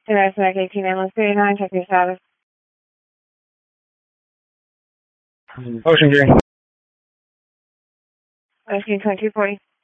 Direct 18 Ambulance 39, check your status. Ocean Green. Ocean 2240.